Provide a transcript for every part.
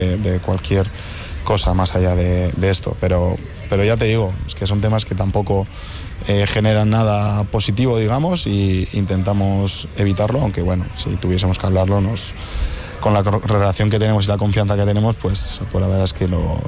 de cualquier cosa más allá de esto, pero ya te digo, es que son temas que tampoco generan nada positivo, digamos, y intentamos evitarlo, aunque bueno, si tuviésemos que hablarlo, con la relación que tenemos y la confianza que tenemos, pues la verdad es que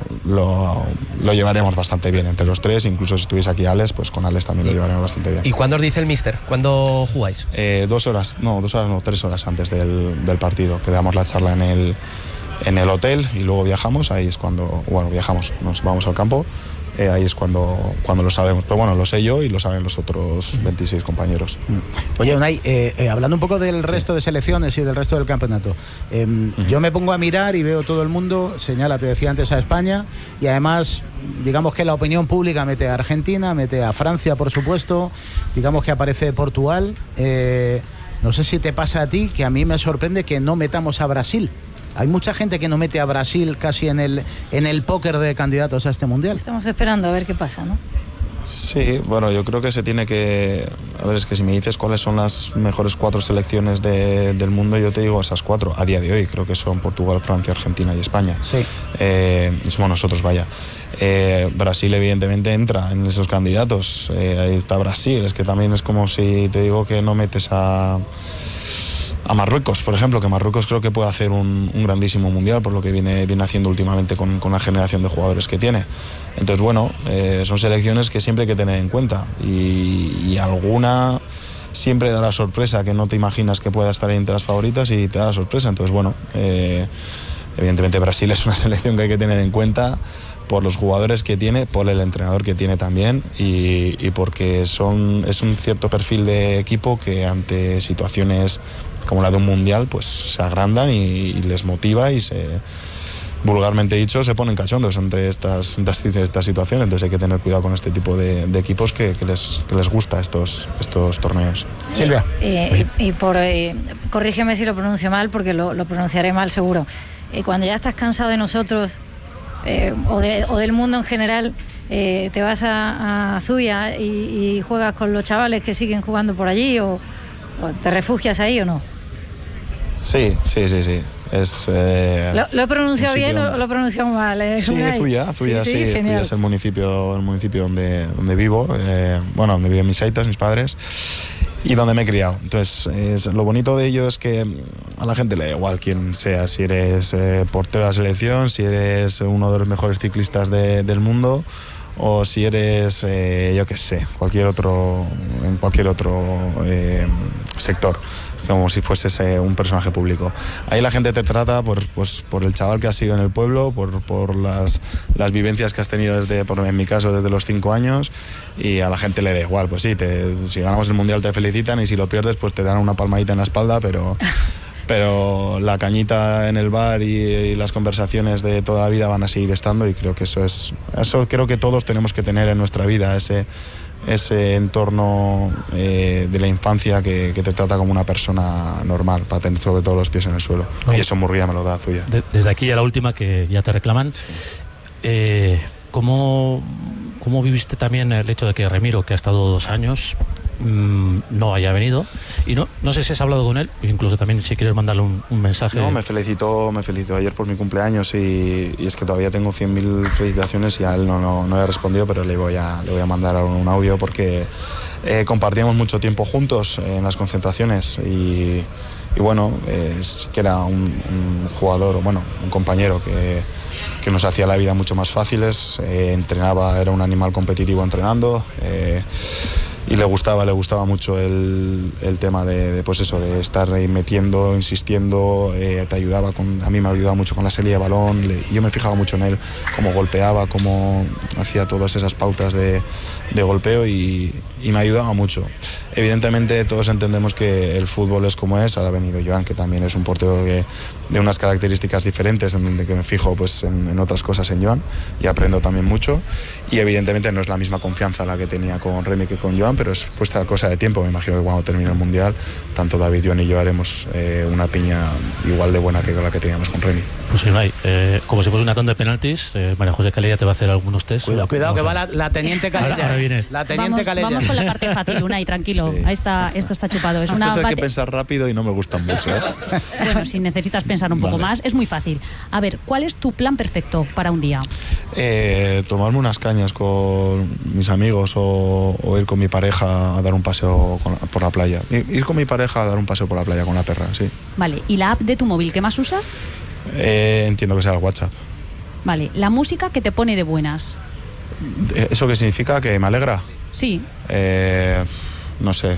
lo llevaremos bastante bien entre los tres. Incluso si estuviese aquí Alex, pues con Alex también lo llevaremos bastante bien. ¿Y cuándo os dice el míster? ¿Cuándo jugáis? 3 horas antes del partido, que damos la charla en el hotel y luego viajamos. Ahí es cuando, nos vamos al campo. Ahí es cuando lo sabemos, pero bueno, lo sé yo y lo saben los otros 26 compañeros. Oye, Unai, hablando un poco del resto de selecciones y del resto del campeonato, yo me pongo a mirar y veo todo el mundo, señala, te decía antes, a España, y además, digamos que la opinión pública mete a Argentina, mete a Francia, por supuesto, digamos que aparece Portugal. No sé si te pasa a ti, que a mí me sorprende que no metamos a Brasil. Hay mucha gente que no mete a Brasil casi en el póker de candidatos a este mundial. Estamos esperando a ver qué pasa, ¿no? Sí, bueno, yo creo que se tiene que... A ver, es que si me dices cuáles son las mejores 4 selecciones del mundo, yo te digo esas 4 a día de hoy. Creo que son Portugal, Francia, Argentina y España. Sí. Somos nosotros, vaya. Brasil evidentemente entra en esos candidatos. Ahí está Brasil. Es que también es como si te digo que no metes a Marruecos, por ejemplo, que Marruecos creo que puede hacer un grandísimo mundial por lo que viene haciendo últimamente con la generación de jugadores que tiene. Entonces, bueno, son selecciones que siempre hay que tener en cuenta y alguna siempre da la sorpresa, que no te imaginas que pueda estar entre las favoritas y te da la sorpresa. Entonces, bueno, evidentemente Brasil es una selección que hay que tener en cuenta por los jugadores que tiene, por el entrenador que tiene también y porque es un cierto perfil de equipo que ante situaciones como la de un mundial pues se agrandan y les motiva y vulgarmente dicho, se ponen cachondos ante estas situaciones. Entonces hay que tener cuidado con este tipo de equipos que les gusta estos torneos. Silvia. Corrígeme si lo pronuncio mal, porque lo pronunciaré mal seguro. Cuando ya estás cansado de nosotros o del mundo en general, te vas a Zuya y juegas con los chavales que siguen jugando por allí, o te refugias ahí o no. Sí. ¿Lo he pronunciado bien o lo he pronunciado mal? Sí, Zuya es el municipio donde vivo, donde viven mis aitas, mis padres, y donde me he criado. Entonces, lo bonito de ello es que a la gente le da igual quién sea, si eres portero de la selección, si eres uno de los mejores ciclistas del mundo, o si eres, yo qué sé, en cualquier otro sector, como si fueses un personaje público. Ahí la gente te trata por el chaval que has sido en el pueblo, por las vivencias que has tenido en mi caso, desde los 5 años, y a la gente le da igual. Pues sí, si ganamos el mundial te felicitan, y si lo pierdes pues te dan una palmadita en la espalda, pero la cañita en el bar y las conversaciones de toda la vida van a seguir estando, y creo que eso creo que todos tenemos que tener en nuestra vida, ese entorno de la infancia que te trata como una persona normal, para tener sobre todo los pies en el suelo. Y eso Murguía me lo da, Zuya. Desde aquí a la última, que ya te reclaman, ¿cómo viviste también el hecho de que Remiro, que ha estado 2 años, no haya venido? Y no sé si has hablado con él, incluso también si quieres mandarle un mensaje. No, me felicitó ayer por mi cumpleaños, y es que todavía tengo 100.000 felicitaciones y a él no le he respondido, pero le voy a mandar un audio, porque compartíamos mucho tiempo juntos en las concentraciones y bueno, sí que era un jugador, un compañero que nos hacía la vida mucho más fáciles, entrenaba, era un animal competitivo entrenando, y le gustaba mucho el tema de estar metiendo, insistiendo, te ayudaba a mí me ha ayudado mucho con la salida de balón, yo me fijaba mucho en él, cómo golpeaba, cómo hacía todas esas pautas de golpeo, y me ayudaba mucho. Evidentemente todos entendemos que el fútbol es como es. Ahora ha venido Joan, que también es un portero de unas características diferentes, en donde que me fijo pues en otras cosas en Joan, y aprendo también mucho, y evidentemente no es la misma confianza la que tenía con Remi que con Joan, pero es puesta cosa de tiempo. Me imagino que cuando termine el mundial, tanto David, Joan y yo haremos una piña igual de buena que la que teníamos con Remi. Pues Unai, Como si fuese una tanda de penaltis, María José Calella te va a hacer algunos test. Cuidado, que va la teniente Calella. Ahora viene. La teniente Calella. Vamos con la parte fácil, Unai, tranquilo. Sí. Ahí está, esto está chupado. Es una Hay que pensar rápido y no me gustan mucho. Bueno, si necesitas pensar un poco más, es muy fácil. A ver, ¿cuál es tu plan perfecto para un día? Tomarme unas cañas con mis amigos o ir con mi pareja a dar un paseo por la playa. Ir con mi pareja a dar un paseo por la playa con la perra, sí. Vale, ¿y la app de tu móvil qué más usas? Entiendo que sea el WhatsApp. Vale, la música que te pone de buenas. ¿Eso qué significa? ¿Que me alegra? Sí. No sé.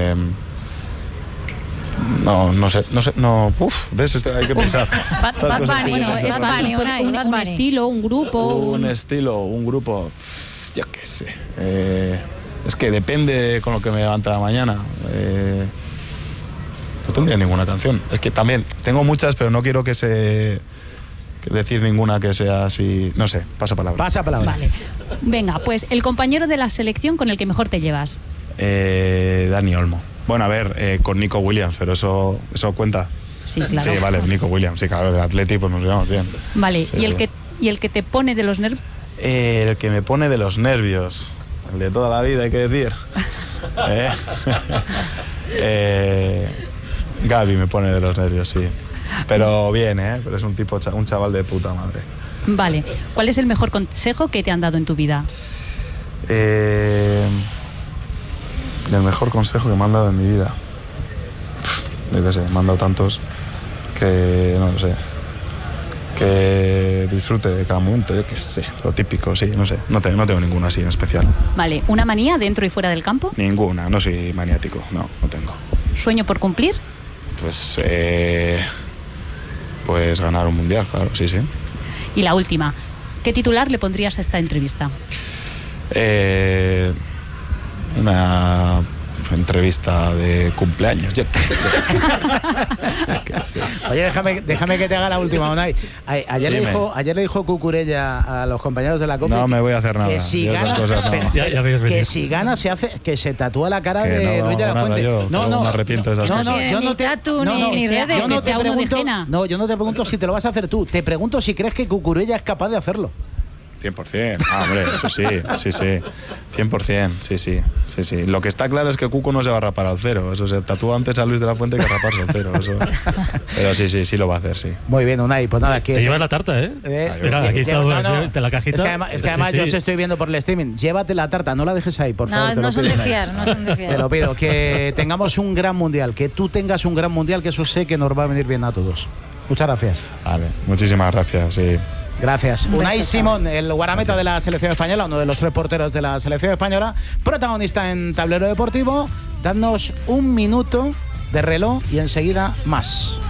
No sé. Uf, ¿ves? Hay que pensar. Bad Bunny, Bueno, es Bad fácil, Bunny, Bad un Bunny. estilo, un grupo. Un estilo, un grupo. Yo qué sé. Es que depende con lo que me levanta la mañana. No tendría ninguna canción. Es que también tengo muchas, pero no quiero que decir ninguna que sea así. No sé, pasa palabra. Vale. Venga, pues el compañero de la selección con el que mejor te llevas. Dani Olmo. Bueno, a ver, con Nico Williams, pero eso cuenta. Sí, claro. Sí, vale, Nico Williams, sí, claro, del Atleti, pues nos llevamos bien. Vale, Sí, ¿y el que te pone de los nervios? El que me pone de los nervios, el de toda la vida, hay que decir. Gaby me pone de los nervios, sí. Pero bien, pero es un tipo, un chaval de puta madre. Vale, ¿cuál es el mejor consejo que te han dado en tu vida? El mejor consejo que me han dado en mi vida. Yo qué sé, me han dado tantos que no lo sé. Que disfrute de cada momento, yo qué sé, lo típico, sí, no sé. No tengo ninguna así en especial. Vale, ¿una manía dentro y fuera del campo? Ninguna, no soy maniático, no tengo. ¿Sueño por cumplir? Pues ganar un mundial, claro, sí. Y la última, ¿qué titular le pondrías a esta entrevista? Una entrevista de cumpleaños, yo qué sé. Oye, déjame que te haga la última, Unai. Ayer le dijo Cucurella a los compañeros de la Copa. No me voy a hacer nada. Que si yo esas gana, cosas no. Ya habéis venido. que si gana que se tatúa la cara Que de no Luis de la hago nada Fuente. yo, luego me arrepiento de esas cosas. yo no Ni tatu, ni redes. yo no Que sea te uno de pregunto, Jena. no, yo no te pregunto si te lo vas a hacer tú. Te pregunto si crees que Cucurella es capaz de hacerlo. 100%. Hombre, eso sí. 100%, sí. Lo que está claro es que Cuco no se va a rapar al cero. Eso se tatúa antes a Luis de la Fuente que raparse al cero. Eso. Pero sí lo va a hacer, sí. Muy bien, Unai, pues nada. Te llevas la tarta, ¿eh? Mira, aquí está la cajita. Es que además Sí. yo os estoy viendo por el streaming. Llévate la tarta, no la dejes ahí, por favor. No son de fiar, no son de fiar. Te lo pido, que tengamos un gran mundial, que tú tengas un gran mundial, que eso sé que nos va a venir bien a todos. Muchas gracias. Vale, muchísimas gracias, sí. Gracias. Un Unai beso, Simón, el guardameta de la selección española, uno de los 3 porteros de la selección española, protagonista en Tablero Deportivo. Dadnos un minuto de reloj y enseguida más.